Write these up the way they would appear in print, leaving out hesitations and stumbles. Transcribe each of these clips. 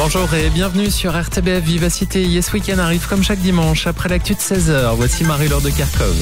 Bonjour et bienvenue sur RTBF Vivacité. Yes Weekend arrive comme chaque dimanche après l'actu de 16h. Voici Marie-Laure de Kerkhove.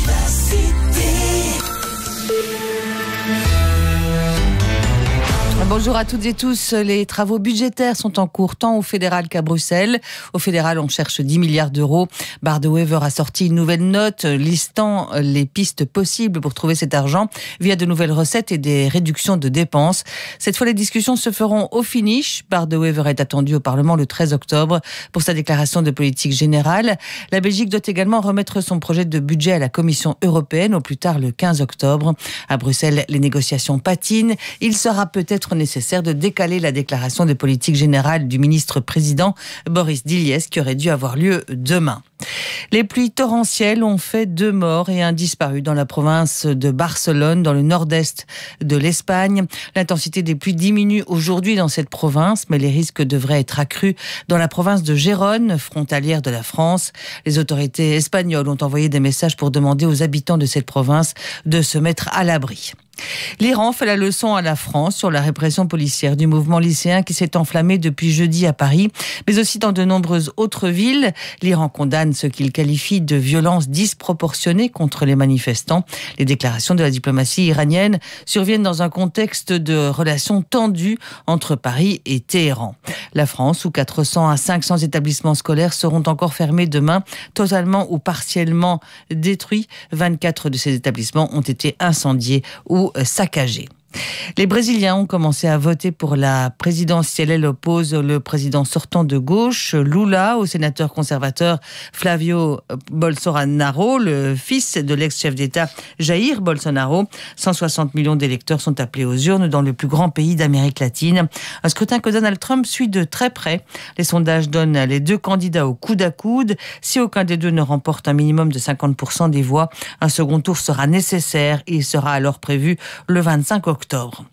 Bonjour à toutes et tous. Les travaux budgétaires sont en cours tant au fédéral qu'à Bruxelles. Au fédéral, on cherche 10 milliards d'euros. Bart De Wever a sorti une nouvelle note listant les pistes possibles pour trouver cet argent via de nouvelles recettes et des réductions de dépenses. Cette fois, les discussions se feront au finish. Bart De Wever est attendu au Parlement le 13 octobre pour sa déclaration de politique générale. La Belgique doit également remettre son projet de budget à la Commission européenne au plus tard le 15 octobre. À Bruxelles, les négociations patinent. Il sera peut-être nécessaire de décaler la déclaration de politique générale du ministre-président Boris Diliès qui aurait dû avoir lieu demain. Les pluies torrentielles ont fait 2 morts et 1 disparu dans la province de Barcelone, dans le nord-est de l'Espagne. L'intensité des pluies diminue aujourd'hui dans cette province, mais les risques devraient être accrus dans la province de Gérone, frontalière de la France. Les autorités espagnoles ont envoyé des messages pour demander aux habitants de cette province de se mettre à l'abri. L'Iran fait la leçon à la France sur la répression policière du mouvement lycéen qui s'est enflammé depuis jeudi à Paris, mais aussi dans de nombreuses autres villes. L'Iran condamne ce qu'il qualifie de violence disproportionnée contre les manifestants. Les déclarations de la diplomatie iranienne surviennent dans un contexte de relations tendues entre Paris et Téhéran. La France, où 400 à 500 établissements scolaires seront encore fermés demain, totalement ou partiellement détruits. 24 de ces établissements ont été incendiés ou saccagés. Les Brésiliens ont commencé à voter pour la présidentielle. Elle oppose le président sortant de gauche, Lula, au sénateur conservateur Flavio Bolsonaro, le fils de l'ex-chef d'État Jair Bolsonaro. 160 millions d'électeurs sont appelés aux urnes dans le plus grand pays d'Amérique latine. Un scrutin que Donald Trump suit de très près. Les sondages donnent les 2 candidats au coude à coude. Si aucun des deux ne remporte un minimum de 50% des voix, un second tour sera nécessaire. Il sera alors prévu le 25 octobre.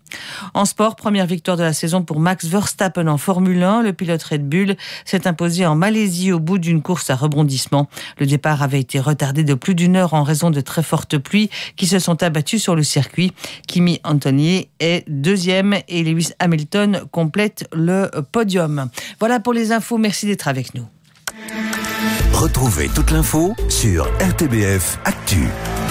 En sport, première victoire de la saison pour Max Verstappen en Formule 1. Le pilote Red Bull s'est imposé en Malaisie au bout d'une course à rebondissement. Le départ avait été retardé de plus d'1 heure en raison de très fortes pluies qui se sont abattues sur le circuit. Kimi Antonelli est 2e et Lewis Hamilton complète le podium. Voilà pour les infos. Merci d'être avec nous. Retrouvez toute l'info sur RTBF Actu.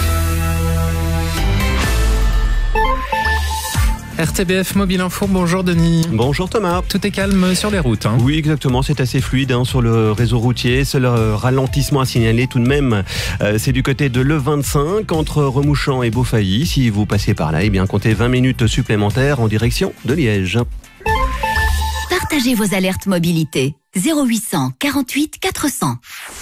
RTBF Mobile Info, bonjour Denis. Bonjour Thomas. Tout est calme sur les routes. Oui, exactement, c'est assez fluide sur le réseau routier. Seul ralentissement à signaler tout de même, c'est du côté de l'E25 entre Remouchamps et Beaufailly. Si vous passez par là, comptez 20 minutes supplémentaires en direction de Liège. Partagez vos alertes mobilité. 0800 48 400.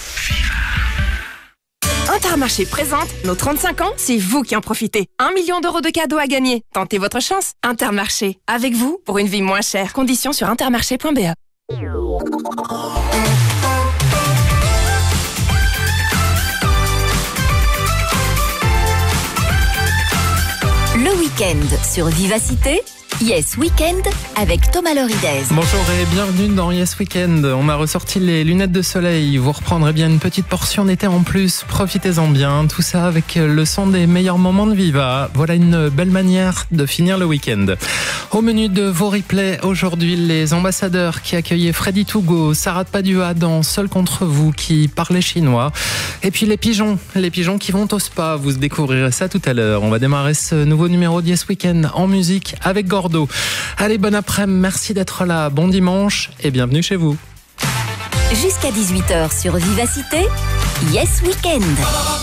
Intermarché présente nos 35 ans, c'est vous qui en profitez. 1 million d'euros de cadeaux à gagner. Tentez votre chance. Intermarché, avec vous pour une vie moins chère. Conditions sur intermarché.be. Le week-end sur Vivacité. Yes Weekend avec Thomas Lorides. Bonjour et bienvenue dans Yes Weekend. On a ressorti les lunettes de soleil. Vous reprendrez bien une petite portion d'été en plus. Profitez-en bien. Tout ça avec le son des meilleurs moments de Viva. Voilà une belle manière de finir le week-end. Au menu de vos replays, aujourd'hui, les ambassadeurs qui accueillaient Freddy Togo, Sarah Padua dans Seul contre vous qui parlait chinois. Et puis les pigeons qui vont au spa. Vous découvrirez ça tout à l'heure. On va démarrer ce nouveau numéro de Yes Weekend en musique avec Gordo. Allez, bon après-midi, merci d'être là, bon dimanche et bienvenue chez vous. Jusqu'à 18h sur Vivacité, Yes Weekend.